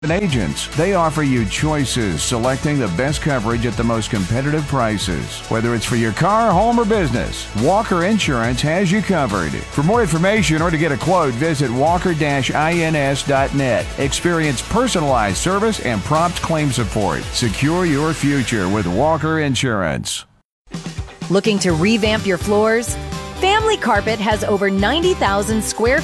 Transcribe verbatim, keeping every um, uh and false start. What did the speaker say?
Agents. They offer you choices, selecting the best coverage at the most competitive prices. Whether it's for your car, home, or business, Walker Insurance has you covered. For more information or to get a quote, visit walker dash ins dot net. Experience personalized service and prompt claim support. Secure your future with Walker Insurance. Looking to revamp your floors? Family Carpet has over ninety thousand square